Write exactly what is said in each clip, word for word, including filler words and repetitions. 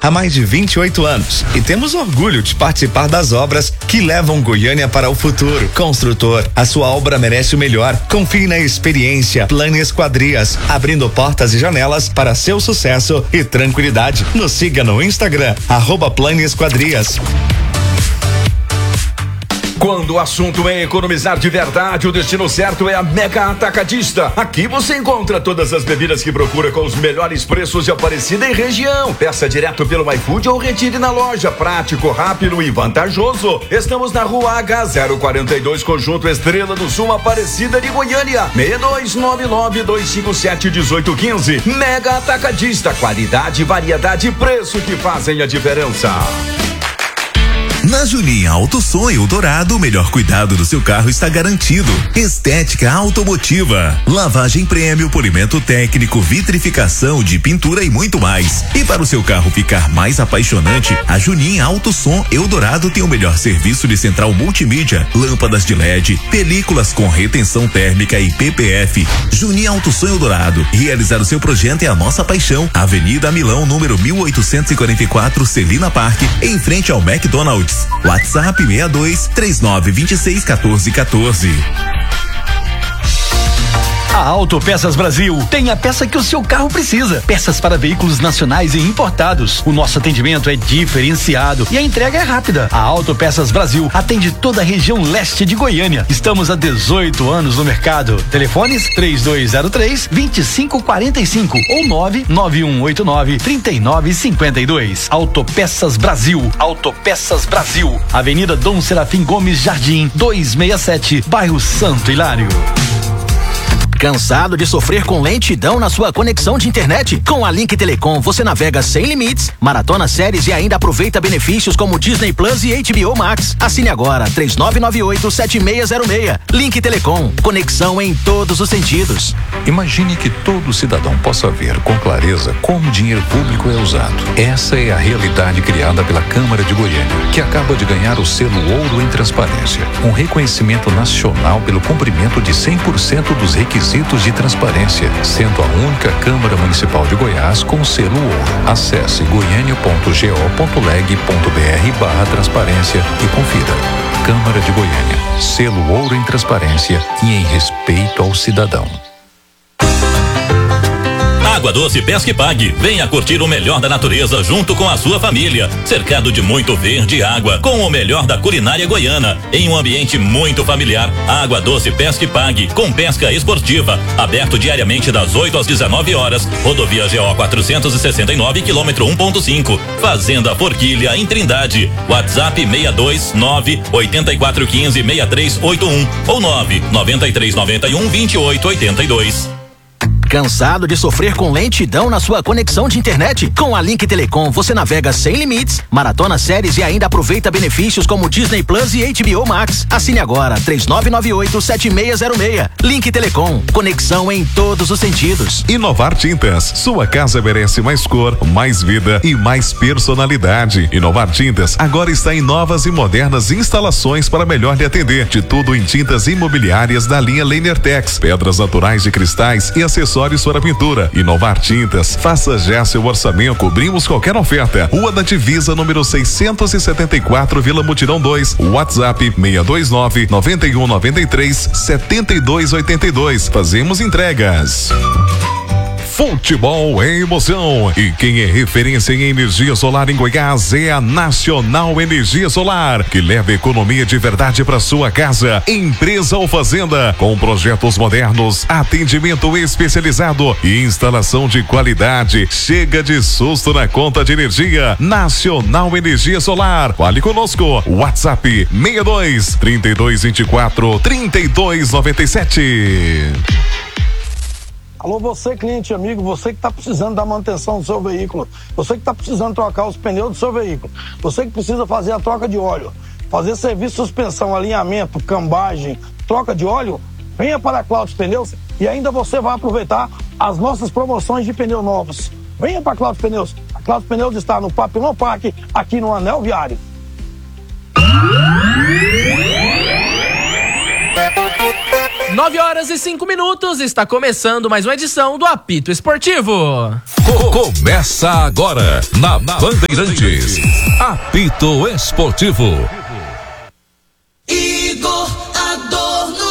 há mais de vinte e oito anos e temos orgulho de participar das obras que levam Goiânia para o futuro. Construtor, a sua obra merece o melhor. Confie na experiência Plano Esquadrias, abrindo portas e janelas para seu sucesso e tranquilidade. Nos siga no Instagram, arroba Plano Esquadrias. Quando o assunto é economizar de verdade, o destino certo é a Mega Atacadista. Aqui você encontra todas as bebidas que procura com os melhores preços de Aparecida e região. Peça direto pelo iFood ou retire na loja. Prático, rápido e vantajoso. Estamos na rua H zero quarenta e dois, Conjunto Estrela do Sul, Aparecida de Goiânia. seis dois nove nove, dois cinco sete, um oito um cinco. Mega Atacadista. Qualidade, variedade e preço que fazem a diferença. Na Juninha Auto Som Eldorado, o melhor cuidado do seu carro está garantido. Estética automotiva, lavagem prêmio, polimento técnico, vitrificação de pintura e muito mais. E para o seu carro ficar mais apaixonante, a Juninha Auto Som Eldorado tem o melhor serviço de central multimídia, lâmpadas de L E D, películas com retenção térmica e P P F. Juninha Auto Som Eldorado, realizar o seu projeto é a nossa paixão. Avenida Milão, número mil oitocentos e quarenta e quatro, Celina Park, em frente ao McDonald's. WhatsApp seis dois três nove dois seis um quatro um quatro. A Autopeças Brasil tem a peça que o seu carro precisa. Peças para veículos nacionais e importados. O nosso atendimento é diferenciado e a entrega é rápida. A Autopeças Brasil atende toda a região leste de Goiânia. Estamos há dezoito anos no mercado. Telefones três dois zero três, dois cinco quatro cinco ou nove nove um oito nove, três nove cinco dois. Autopeças Brasil. Autopeças Brasil. Avenida Dom Serafim Gomes Jardim, duzentos e sessenta e sete, bairro Santo Hilário. Cansado de sofrer com lentidão na sua conexão de internet? Com a Link Telecom você navega sem limites, maratona séries e ainda aproveita benefícios como Disney Plus e H B O Max. Assine agora três nove nove oito, sete seis zero seis. Link Telecom, conexão em todos os sentidos. Imagine que todo cidadão possa ver com clareza como o dinheiro público é usado. Essa é a realidade criada pela Câmara de Goiânia, que acaba de ganhar o selo Ouro em Transparência, um reconhecimento nacional pelo cumprimento de cem por cento dos requisitos de transparência, sendo a única Câmara Municipal de Goiás com o selo Ouro. Acesse goiânia ponto go ponto leg ponto br barra transparência e confira. Câmara de Goiânia, selo Ouro em Transparência e em respeito ao cidadão. Água Doce Pesca e Pague. Venha curtir o melhor da natureza junto com a sua família. Cercado de muito verde e água, com o melhor da culinária goiana, em um ambiente muito familiar. Água Doce Pesca e Pague, com pesca esportiva. Aberto diariamente das oito às dezenove horas. Rodovia G O quatrocentos e sessenta e nove, quilômetro um ponto cinco. Fazenda Forquilha, em Trindade. WhatsApp seis dois nove, oito quatro um cinco, seis três oito um ou nove nove três nove um, dois oito oito dois. Cansado de sofrer com lentidão na sua conexão de internet? Com a Link Telecom você navega sem limites, maratona séries e ainda aproveita benefícios como Disney Plus e H B O Max. Assine agora três nove nove oito, sete seis zero seis. Link Telecom, conexão em todos os sentidos. Inovar Tintas, sua casa merece mais cor, mais vida e mais personalidade. Inovar Tintas agora está em novas e modernas instalações para melhor lhe atender. De tudo em tintas imobiliárias da linha Lenertex, pedras naturais de cristais e acessórios para pintura. Inovar Tintas, faça já seu orçamento, cobrimos qualquer oferta. Rua da Divisa, número seiscentos e setenta e quatro, Vila Mutirão dois. WhatsApp seis dois nove, nove um nove três, sete dois oito dois. Fazemos entregas. Futebol é emoção e quem é referência em energia solar em Goiás é a Nacional Energia Solar, que leva economia de verdade para sua casa. Empresa ou fazenda, com projetos modernos, atendimento especializado e instalação de qualidade. Chega de susto na conta de energia. Nacional Energia Solar. Fale conosco. WhatsApp seis dois, trinta e dois vinte e quatro, trinta e dois noventa e sete. Alô, você cliente amigo, você que está precisando da manutenção do seu veículo, você que está precisando trocar os pneus do seu veículo, você que precisa fazer a troca de óleo, fazer serviço de suspensão, alinhamento, cambagem, troca de óleo, venha para a Cláudio Pneus e ainda você vai aproveitar as nossas promoções de pneu novos. Venha para a Cláudio Pneus. A Cláudio Pneus está no Papilão Parque, aqui no Anel Viário. nove horas e cinco minutos, está começando mais uma edição do Apito Esportivo. Começa agora, na Bandeirantes, Apito Esportivo. Igor Adorno.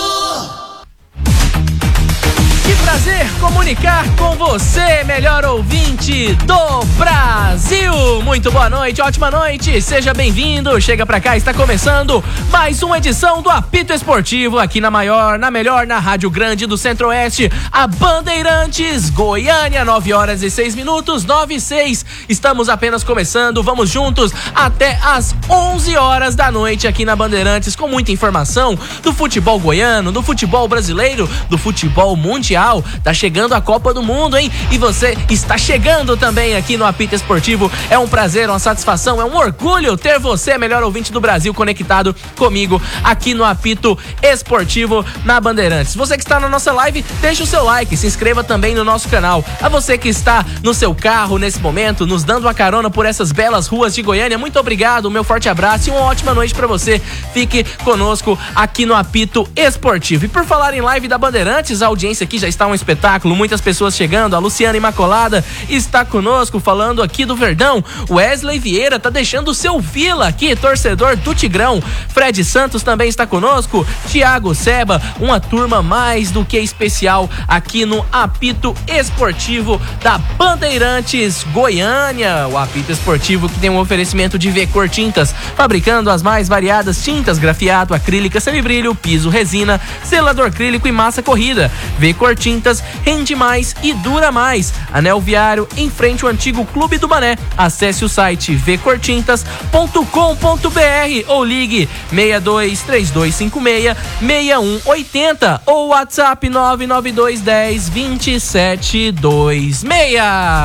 Que prazer comunicar com você, melhor ouvinte do Brasil. Muito boa noite, ótima noite, seja bem-vindo. Chega pra cá, está começando mais uma edição do Apito Esportivo aqui na maior, na melhor, na Rádio Grande do Centro-Oeste, a Bandeirantes Goiânia. Nove horas e seis minutos, nove e seis. Estamos apenas começando, vamos juntos até às onze horas da noite aqui na Bandeirantes com muita informação do futebol goiano, do futebol brasileiro, do futebol mundial. Tá chegando a Copa do Mundo, hein? E você está chegando também aqui no Apito Esportivo. É um prazer, uma satisfação, é um orgulho ter você, melhor ouvinte do Brasil, conectado comigo aqui no Apito Esportivo na Bandeirantes. Você que está na nossa live, deixa o seu like, se inscreva também no nosso canal. A você que está no seu carro nesse momento, nos dando uma carona por essas belas ruas de Goiânia, muito obrigado, um meu forte abraço e uma ótima noite para você. Fique conosco aqui no Apito Esportivo. E por falar em live da Bandeirantes, a audiência aqui já está um espetáculo, muitas pessoas chegando. A Luciana Imacolada está conosco falando aqui do Verdão. Wesley Vieira tá deixando o seu Vila aqui, torcedor do Tigrão. Fred Santos também está conosco. Tiago Seba, uma turma mais do que especial aqui no Apito Esportivo da Bandeirantes Goiânia. O Apito Esportivo que tem um oferecimento de V-Cor Tintas, fabricando as mais variadas tintas, grafiato, acrílica, semibrilho, piso, resina, selador acrílico e massa corrida. V-Cor Tintas rende mais e dura mais. Anel Viário, em frente ao antigo Clube do Mané. Acesse o site v cor tintas ponto com ponto b r ou ligue seis dois três dois cinco seis seis um oito zero ou WhatsApp nove nove dois um zero dois sete dois seis.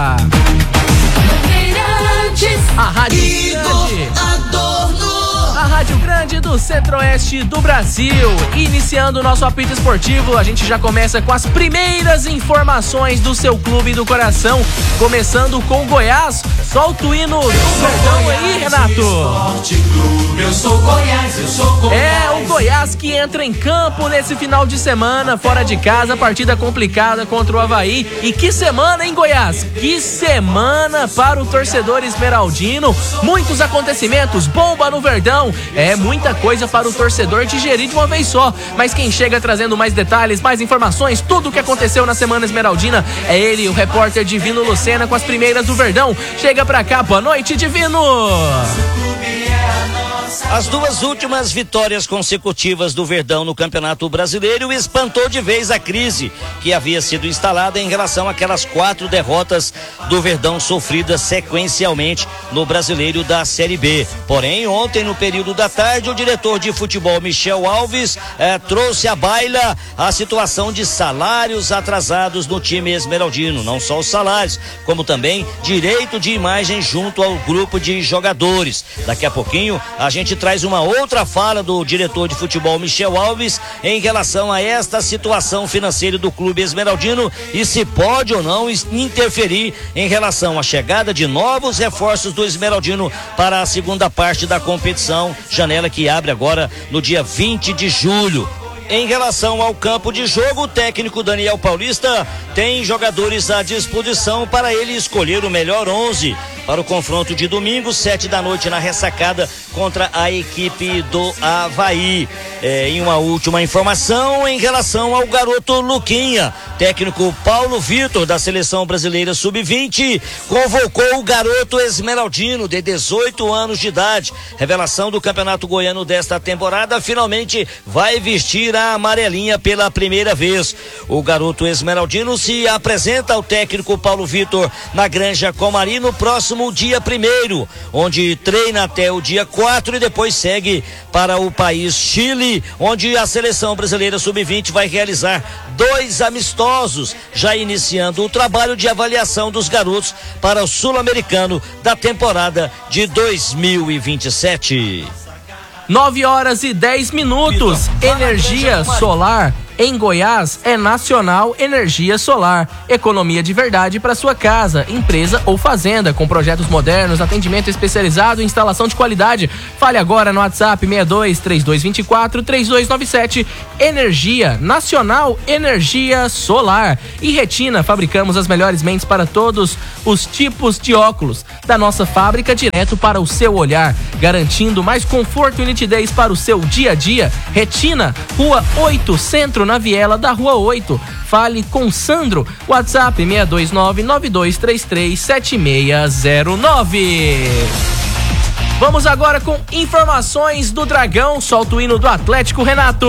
A Rádio Grande, a Rádio Grande do Centro-Oeste do Brasil. Iniciando o nosso Apito Esportivo, a gente já começa com as primeiras informações do seu clube do coração, começando com o Goiás. Solta o hino do Verdão aí, Renato. Eu sou Goiás, eu sou Goiás. É, o Goiás que entra em campo nesse final de semana, fora de casa, partida complicada contra o Avaí. E que semana, hein, Goiás? Que semana para o torcedor esmeraldino. Muitos acontecimentos, bomba no Verdão. É muita coisa para o torcedor digerir de uma vez só. Mas quem chega trazendo mais detalhes, mais informações, tudo o que aconteceu na semana esmeraldina é ele, o repórter Divino Lucena, com as primeiras do Verdão. Chega pra cá, boa noite, Divino! As duas últimas vitórias consecutivas do Verdão no Campeonato Brasileiro espantou de vez a crise que havia sido instalada em relação àquelas quatro derrotas do Verdão sofridas sequencialmente no Brasileiro da Série B. Porém, ontem, no período da tarde, o diretor de futebol Michel Alves eh, trouxe à baila a situação de salários atrasados no time esmeraldino. Não só os salários, como também direito de imagem junto ao grupo de jogadores. Daqui a pouquinho a gente traz uma outra fala do diretor de futebol Michel Alves em relação a esta situação financeira do clube esmeraldino e se pode ou não interferir em relação à chegada de novos reforços do esmeraldino para a segunda parte da competição, janela que abre agora no dia vinte de julho. Em relação ao campo de jogo, o técnico Daniel Paulista tem jogadores à disposição para ele escolher o melhor onze para o confronto de domingo, sete da noite, na ressacada contra a equipe do Avaí. É, em uma última informação em relação ao garoto Luquinha, técnico Paulo Vitor da seleção brasileira sub vinte convocou o garoto esmeraldino de dezoito anos de idade, revelação do Campeonato Goiano desta temporada, finalmente vai vestir a amarelinha pela primeira vez. O garoto esmeraldino se apresenta ao técnico Paulo Vitor na Granja Comari no próximo dia primeiro, onde treina até o dia quatro e depois segue para o país Chile, onde a seleção brasileira sub vinte vai realizar dois amistosos, já iniciando o trabalho de avaliação dos garotos para o Sul-Americano da temporada de dois mil e vinte e sete. nove horas e dez minutos. Energia solar Em Goiás é Nacional Energia Solar. Economia de verdade para sua casa, empresa ou fazenda, com projetos modernos, atendimento especializado e instalação de qualidade. Fale agora no WhatsApp seis dois três dois dois quatro três dois nove sete. Energia Nacional Energia Solar. E Retina, fabricamos as melhores lentes para todos os tipos de óculos. Da nossa fábrica direto para o seu olhar, garantindo mais conforto e nitidez para o seu dia a dia. Retina, Rua oito, Centro, na Viela da Rua oito. Fale com Sandro. WhatsApp seis dois nove nove dois três três sete seis zero nove. Vamos agora com informações do Dragão. Solta o hino do Atlético, Renato.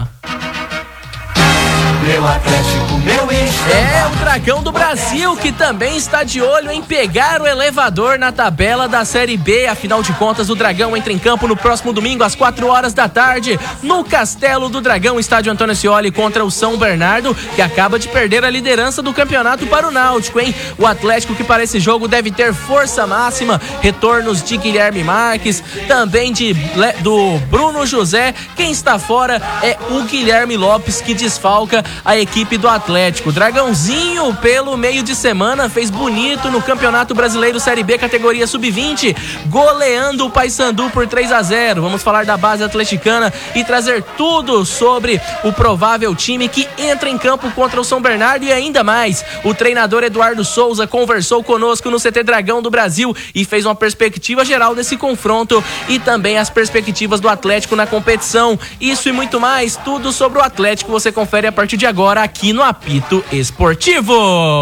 Meu Atlético, meu Insta. É o Dragão do Brasil, que também está de olho em pegar o elevador na tabela da Série B. Afinal de contas, o Dragão entra em campo no próximo domingo às quatro horas da tarde no Castelo do Dragão, estádio Antônio Ascioli, contra o São Bernardo, que acaba de perder a liderança do campeonato para o Náutico, hein? O Atlético, que para esse jogo deve ter força máxima, retornos de Guilherme Marques, também de, do Bruno José. Quem está fora é o Guilherme Lopes, que desfalca a equipe do Atlético. Dragãozinho, pelo meio de semana, fez bonito no Campeonato Brasileiro Série B, categoria sub vinte, goleando o Paysandu por três a zero. Vamos falar da base atleticana e trazer tudo sobre o provável time que entra em campo contra o São Bernardo. E ainda mais, o treinador Eduardo Souza conversou conosco no C T Dragão do Brasil e fez uma perspectiva geral desse confronto e também as perspectivas do Atlético na competição. Isso e muito mais, tudo sobre o Atlético você confere a partir de agora aqui no Apito Esportivo.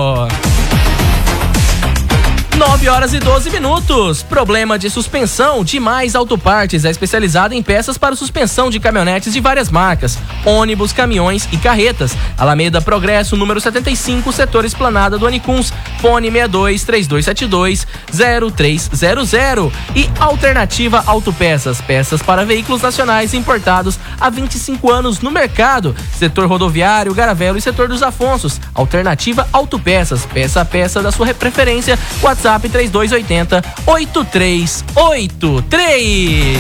nove horas e doze minutos. Problema de suspensão. Demais Autopartes é especializada em peças para suspensão de caminhonetes de várias marcas, ônibus, caminhões e carretas. Alameda Progresso, número setenta e cinco, setor Esplanada do Anicuns. Fone seis dois três dois sete dois zero três zero zero. E Alternativa Autopeças, peças para veículos nacionais importados há vinte e cinco anos no mercado. Setor rodoviário, Garavelo e setor dos Afonsos. Alternativa Autopeças, peça a peça da sua preferência. WhatsApp três dois oito zero oito três oito três.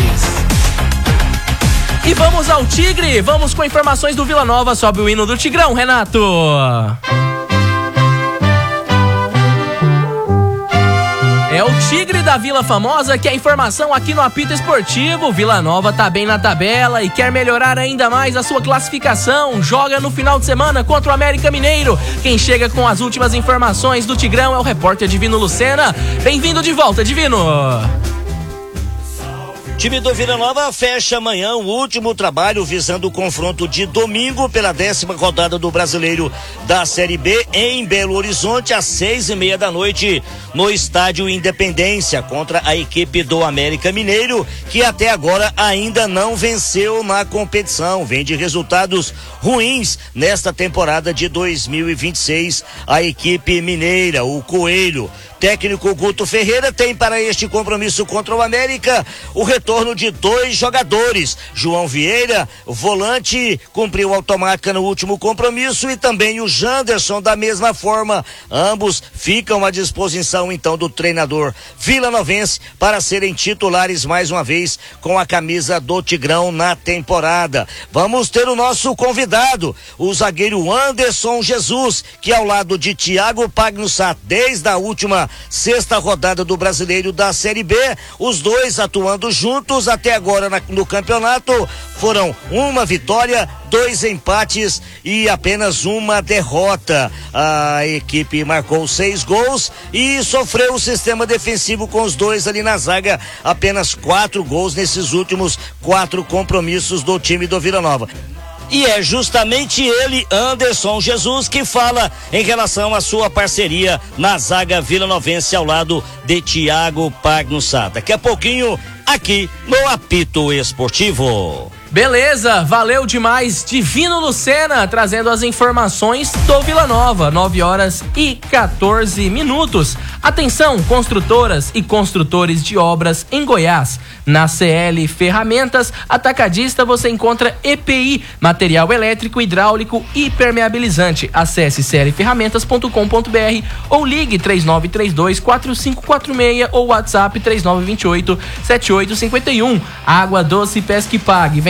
E vamos ao Tigre, vamos com informações do Vila Nova. Sobe o hino do Tigrão, Renato. É o Tigre da Vila Famosa que é a informação aqui no Apito Esportivo. Vila Nova tá bem na tabela e quer melhorar ainda mais a sua classificação. Joga no final de semana contra o América Mineiro. Quem chega com as últimas informações do Tigrão é o repórter Divino Lucena. Bem-vindo de volta, Divino. Time do Vila Nova fecha amanhã o último trabalho visando o confronto de domingo pela décima rodada do Brasileiro da Série B em Belo Horizonte às seis e meia da noite no Estádio Independência contra a equipe do América Mineiro, que até agora ainda não venceu na competição, vem de resultados ruins nesta temporada de dois mil e vinte e seis. A equipe mineira, o Coelho, técnico Guto Ferreira, tem para este compromisso contra o América o retorno de dois jogadores. João Vieira, volante, cumpriu automática no último compromisso, e também o Janderson da mesma forma. Ambos ficam à disposição então do treinador vilanovense para serem titulares mais uma vez com a camisa do Tigrão na temporada. Vamos ter o nosso convidado, o zagueiro Anderson Jesus, que ao lado de Thiago Pagnussat desde a última sexta rodada do Brasileiro da Série B, os dois atuando juntos até agora na, no campeonato, foram uma vitória, dois empates e apenas uma derrota. A equipe marcou seis gols e sofreu o sistema defensivo com os dois ali na zaga, apenas quatro gols nesses últimos quatro compromissos do time do Vila Nova. E é justamente ele, Anderson Jesus, que fala em relação à sua parceria na zaga vilanovense ao lado de Thiago Pagnussat. Daqui a pouquinho, aqui no Apito Esportivo. Beleza, valeu demais. Divino Lucena trazendo as informações do Vila Nova, nove horas e quatorze minutos. Atenção, construtoras e construtores de obras em Goiás. Na C L Ferramentas Atacadista você encontra E P I, material elétrico, hidráulico e permeabilizante. Acesse c l ferramentas ponto com ponto b r ou ligue três nove três dois quatro cinco quatro seis ou WhatsApp três nove dois oito sete oito cinco um. Água Doce Pesque Pague, vem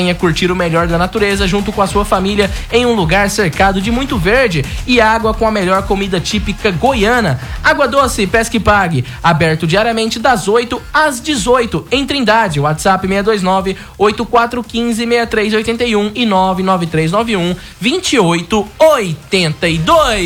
Venha curtir o melhor da natureza junto com a sua família em um lugar cercado de muito verde e água com a melhor comida típica goiana. Água Doce Pesque Pague, aberto diariamente das oito às dezoito em Trindade. WhatsApp seis dois nove, oito quatro um cinco, seis três oito um e nove nove três nove um, dois oito oito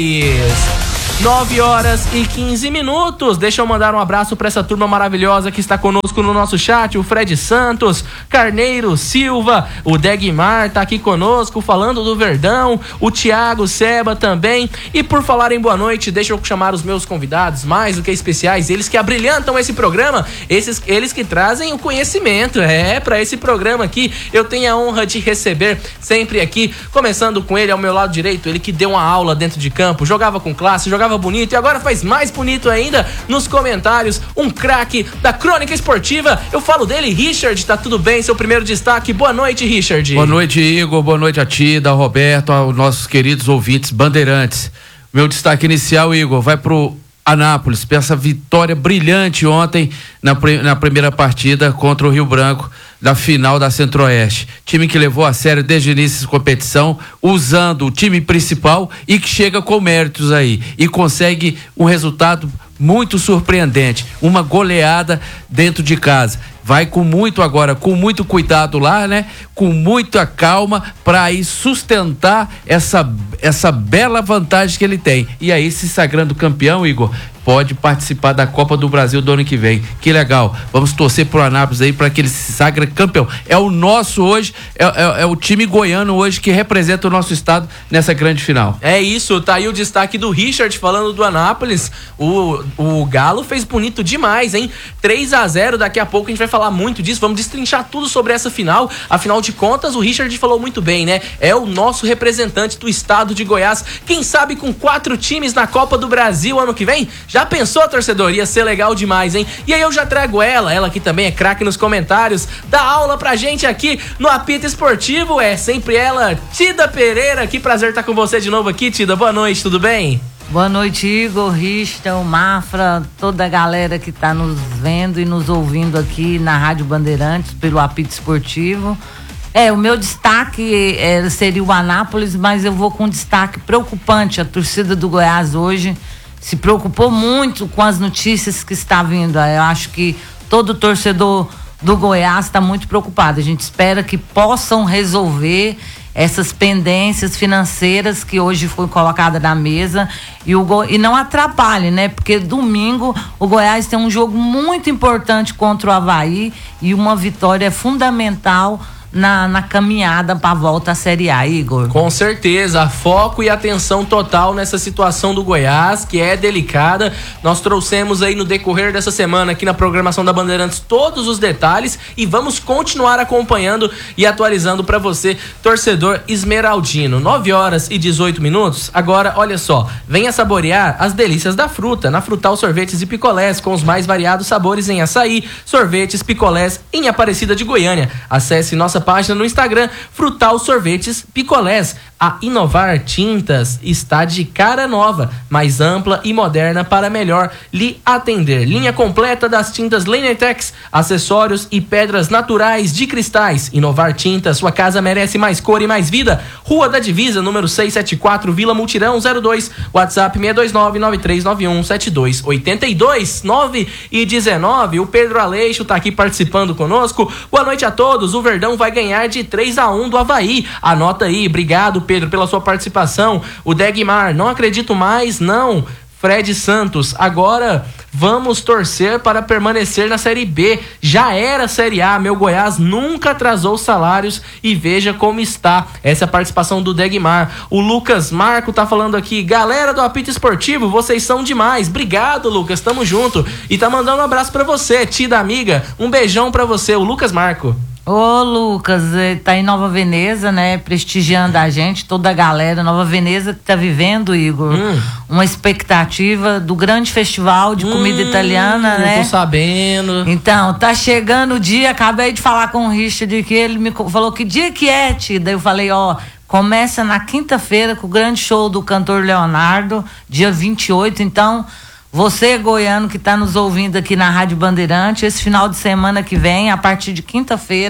dois. nove horas e quinze minutos. Deixa eu mandar um abraço para essa turma maravilhosa que está conosco no nosso chat. O Fred Santos, Carneiro Silva, o Degmar tá aqui conosco falando do Verdão, o Thiago Seba também. E por falar em boa noite, deixa eu chamar os meus convidados mais do que especiais, eles que abrilhantam esse programa, esses, eles que trazem o conhecimento. É, para esse programa aqui, eu tenho a honra de receber sempre aqui, começando com ele ao meu lado direito, ele que deu uma aula dentro de campo, jogava com classe, jogava bonito e agora faz mais bonito ainda nos comentários, um craque da crônica esportiva. Eu falo dele, Richard, tá tudo bem? Seu primeiro destaque. Boa noite, Richard. Boa noite, Igor. Boa noite a ti, da Roberto, aos nossos queridos ouvintes bandeirantes. Meu destaque inicial, Igor, vai pro Anápolis, por essa vitória brilhante ontem na, na primeira partida contra o Rio Branco, da final da Centro-Oeste. Time que levou a sério desde o início da competição, usando o time principal e que chega com méritos aí e consegue um resultado muito surpreendente, uma goleada dentro de casa. Vai com muito agora, com muito cuidado lá, né? Com muita calma para aí sustentar essa, essa bela vantagem que ele tem. E aí, se sagrando campeão, Igor, pode participar da Copa do Brasil do ano que vem. Que legal. Vamos torcer pro Anápolis aí para que ele se sagre campeão. É o nosso hoje, é, é, é o time goiano hoje que representa o nosso estado nessa grande final. É isso, tá aí o destaque do Richard falando do Anápolis. O, o Galo fez bonito demais, hein? três a zero, daqui a pouco a gente vai falar muito disso, vamos destrinchar tudo sobre essa final. Afinal de contas, o Richard falou muito bem, né? É o nosso representante do estado de Goiás. Quem sabe com quatro times na Copa do Brasil ano que vem? Já pensou, torcedor? Ia ser legal demais, hein? E aí eu já trago ela, ela que também é craque nos comentários, dá aula pra gente aqui no Apito Esportivo, é sempre ela, Tida Pereira. Que prazer estar com você de novo aqui, Tida. Boa noite, tudo bem? Boa noite, Igor, Rista, o Mafra, toda a galera que está nos vendo e nos ouvindo aqui na Rádio Bandeirantes pelo Apito Esportivo. É, o meu destaque é, seria o Anápolis, mas eu vou com um destaque preocupante. A torcida do Goiás hoje se preocupou muito com as notícias que está vindo. Eu acho que todo torcedor do Goiás está muito preocupado. A gente espera que possam resolver essas pendências financeiras que hoje foi colocada na mesa e, o Go... e não atrapalhe, né? Porque domingo o Goiás tem um jogo muito importante contra o Avaí e uma vitória fundamental Na, na caminhada para a volta à Série A, Igor. Com certeza, foco e atenção total nessa situação do Goiás, que é delicada. Nós trouxemos aí no decorrer dessa semana aqui na programação da Bandeirantes todos os detalhes e vamos continuar acompanhando e atualizando para você, torcedor esmeraldino. nove horas e dezoito minutos. Agora, olha só, venha saborear as delícias da fruta na Frutal Sorvetes e Picolés, com os mais variados sabores em açaí, sorvetes, picolés em Aparecida de Goiânia. Acesse nossa página no Instagram, Frutal Sorvetes Picolés. A Inovar Tintas está de cara nova, mais ampla e moderna para melhor lhe atender. Linha completa das tintas Lenertex, acessórios e pedras naturais de cristais. Inovar Tintas, sua casa merece mais cor e mais vida. Rua da Divisa, número seiscentos e setenta e quatro, Vila Mutirão zero dois, WhatsApp seis dois nove, nove três nove um, sete dois oito dois, nove e dezenove. O Pedro Aleixo está aqui participando conosco. Boa noite a todos. O Verdão vai ganhar de três a um do Avaí. Anota aí. Obrigado, Pedro, pela sua participação. O Degmar, não acredito mais, não. Fred Santos, agora vamos torcer para permanecer na Série B. Já era Série A, meu Goiás nunca atrasou salários e veja como está. Essa é a participação do Degmar. O Lucas Marco tá falando aqui, galera do Apito Esportivo, vocês são demais. Obrigado, Lucas, tamo junto. E tá mandando um abraço pra você, Tida amiga. Um beijão pra você, o Lucas Marco. Ô Lucas, tá em Nova Veneza, né, prestigiando a gente, toda a galera. Nova Veneza que tá vivendo, Igor, hum. uma expectativa do grande festival de hum, comida italiana, né? Tô sabendo. Então, tá chegando o dia, acabei de falar com o Richard, que ele me falou que dia que é, Tida. Eu falei, ó, começa na quinta-feira com o grande show do cantor Leonardo, dia vinte e oito, então... Você, goiano, que está nos ouvindo aqui na Rádio Bandeirante, esse final de semana que vem, a partir de quinta-feira,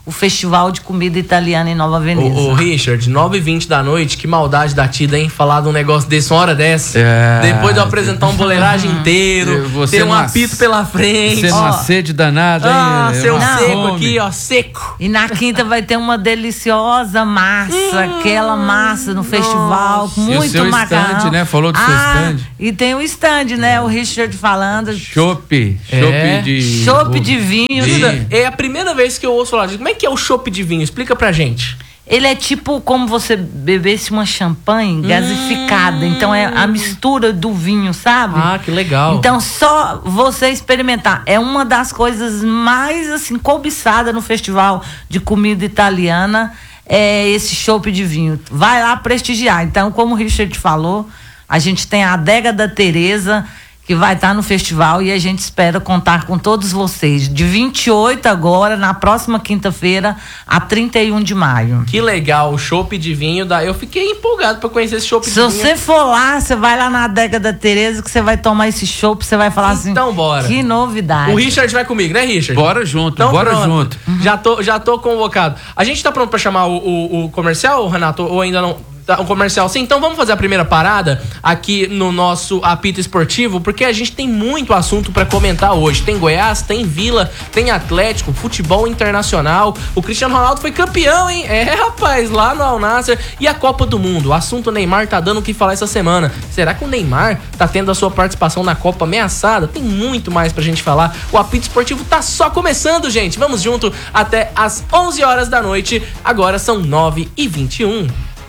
o Festival de Comida Italiana em Nova Veneza. Ô, ô Richard, nove e vinte da noite, que maldade da Tida, hein? Falar de um negócio desse uma hora dessa. É. Depois de eu apresentar um boleiragem inteiro, você ter um numa, apito pela frente. Você numa sede danada, ah, hein? seu seco fome. aqui, ó, seco. E na quinta vai ter uma deliciosa massa, hum, aquela massa no festival, nossa, muito e o seu macarrão. Stand, né? Falou do ah, seu stand. E tem o stand, né? O Richard falando. Chopp, é. chopp de... Chopp de vinho. vinho. É a primeira vez que eu ouço falar disso. Como é que é o chopp de vinho? Explica pra gente. Ele é tipo como você bebesse uma champanhe gasificada. Hum. Então é a mistura do vinho, sabe? Ah, que legal. Então só você experimentar. É uma das coisas mais assim cobiçadas no festival de comida italiana, é esse chopp de vinho. Vai lá prestigiar. Então, como o Richard falou, a gente tem a adega da Tereza, que vai estar no festival, e a gente espera contar com todos vocês. De vinte e oito agora, na próxima quinta-feira, a trinta e um de maio. Que legal, o chopp de vinho. Da... Eu fiquei empolgado para conhecer esse chopp de vinho. Se você for lá, você vai lá na adega da Tereza, que você vai tomar esse chopp, você vai falar assim... Então bora. Que novidade. O Richard vai comigo, né, Richard? Bora junto, então, bora pronto. junto. Uhum. Já tô, já tô convocado. A gente tá pronto para chamar o, o, o comercial, Renato, ou ainda não... Um comercial, sim. Então vamos fazer a primeira parada aqui no nosso apito esportivo, porque a gente tem muito assunto para comentar hoje. Tem Goiás, tem Vila, tem Atlético, futebol internacional. O Cristiano Ronaldo foi campeão, hein? É, rapaz, lá no Al Nassr. E a Copa do Mundo. O assunto Neymar tá dando o que falar essa semana. Será que o Neymar tá tendo a sua participação na Copa ameaçada? Tem muito mais pra gente falar. O apito esportivo tá só começando, gente. Vamos junto até às onze horas da noite. Agora são nove e vinte e um.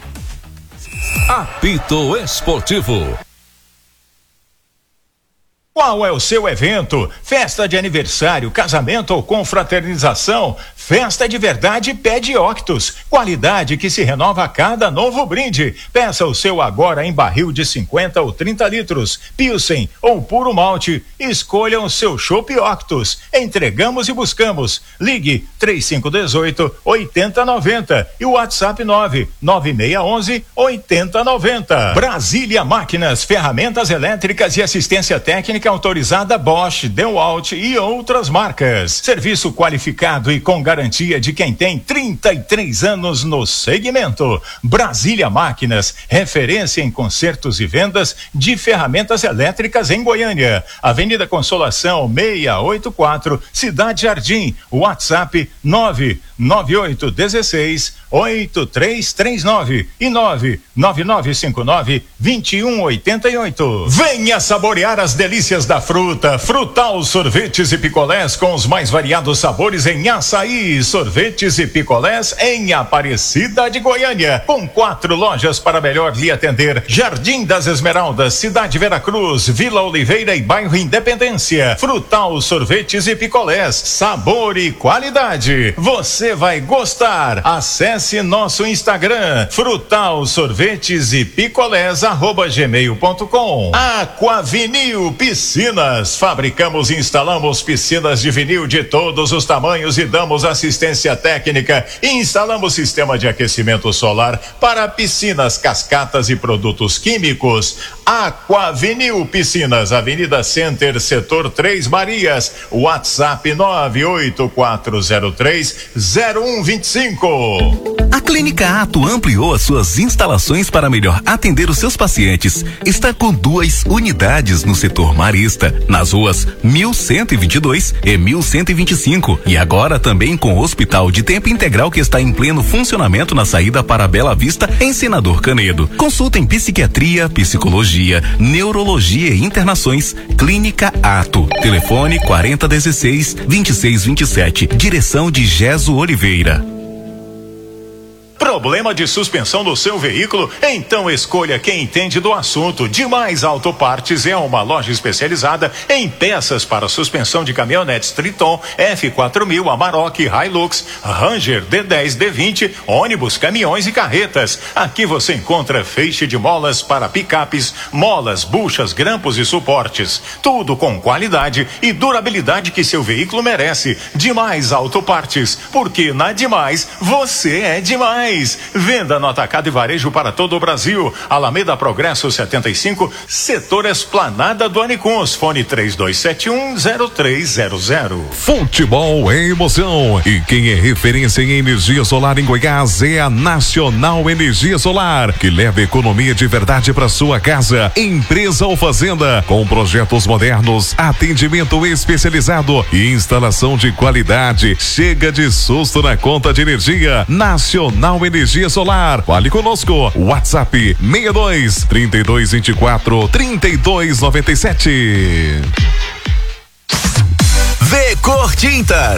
Apito Esportivo. Qual é o seu evento? Festa de aniversário, casamento ou confraternização? Festa de Verdade pede Octus. Qualidade que se renova a cada novo brinde. Peça o seu agora em barril de cinquenta ou trinta litros. Pilsen ou puro malte. Escolha o seu chopp Octus. Entregamos e buscamos. Ligue trinta e cinco dezoito, oitenta noventa e o WhatsApp nove nove seis onze, oitenta noventa. Brasília Máquinas, ferramentas elétricas e assistência técnica autorizada Bosch, DeWalt e outras marcas. Serviço qualificado e com garantia de quem tem trinta e três anos no segmento. Brasília Máquinas, referência em consertos e vendas de ferramentas elétricas em Goiânia. Avenida Consolação seiscentos e oitenta e quatro, Cidade Jardim. WhatsApp nove nove oito um seis, oito três três nove e nove nove nove cinco nove, dois um oito oito. Venha saborear as delícias da fruta. Frutal Sorvetes e Picolés com os mais variados sabores em açaí. Sorvetes e picolés em Aparecida de Goiânia, com quatro lojas para melhor lhe atender: Jardim das Esmeraldas, Cidade Veracruz, Vila Oliveira e Bairro Independência. Frutal Sorvetes e Picolés, sabor e qualidade. Você vai gostar. Acesse nosso Instagram, Frutal Sorvetes e Picolés, arroba gmail ponto com. Aquavinil Piscinas, fabricamos e instalamos piscinas de vinil de todos os tamanhos e damos assistência técnica. Instalamos sistema de aquecimento solar para piscinas, cascatas e produtos químicos. Aquavinil Piscinas, Avenida Center, Setor Três Marias. WhatsApp nove oito quatro zero três zero um dois cinco. A Clínica Ato ampliou as suas instalações para melhor atender os seus pacientes. Está com duas unidades no setor marista, nas ruas mil cento e vinte e dois e mil cento e vinte e cinco, e agora também com o hospital de tempo integral que está em pleno funcionamento na saída para Bela Vista, em Senador Canedo. Consulta em psiquiatria, psicologia, neurologia e internações. Clínica Ato. Telefone quarenta dezesseis, vinte e seis vinte e sete. Direção de Geso Oliveira. Problema de suspensão do seu veículo? Então escolha quem entende do assunto. Demais Autopartes é uma loja especializada em peças para suspensão de caminhonetes Triton, F quatro mil, Amarok, Hilux, Ranger, D dez, D vinte, ônibus, caminhões e carretas. Aqui você encontra feixe de molas para picapes, molas, buchas, grampos e suportes. Tudo com qualidade e durabilidade que seu veículo merece. Demais Autopartes, porque na Demais você é demais. dois. Venda no atacado e varejo para todo o Brasil. Alameda Progresso setenta e cinco, setor Esplanada do Anicuns. Fone três dois sete um zero três zero zero. Futebol é emoção e quem é referência em energia solar em Goiás é a Nacional Energia Solar, que leva economia de verdade para sua casa. Empresa ou fazenda com projetos modernos, atendimento especializado e instalação de qualidade. Chega de susto na conta de energia. Nacional Energia Solar. Fale conosco. WhatsApp seis dois, trinta e dois, vinte e quatro, trinta e dois, noventa e sete. Vê Cor Tintas.